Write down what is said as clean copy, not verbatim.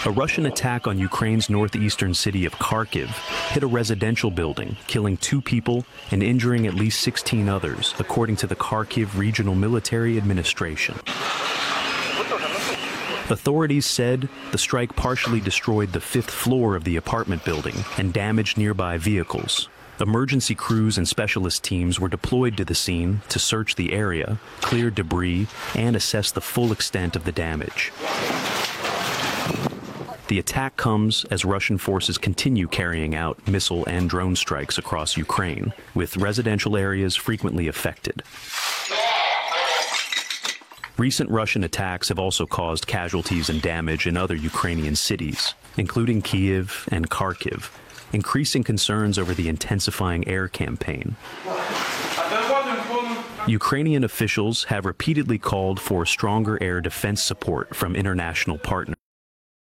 A Russian attack on Ukraine's northeastern city of Kharkiv hit a residential building, killing 2 people and injuring at least 16 others, according to the Kharkiv Regional Military Administration. Authorities said the strike partially destroyed the 5th floor of the apartment building and damaged nearby vehicles. Emergency crews and specialist teams were deployed to the scene to search the area, clear debris, and assess the full extent of the damage. The attack comes as Russian forces continue carrying out missile and drone strikes across Ukraine, with residential areas frequently affected. Recent Russian attacks have also caused casualties and damage in other Ukrainian cities, including Kyiv and Kharkiv, increasing concerns over the intensifying air campaign. Ukrainian officials have repeatedly called for stronger air defense support from international partners.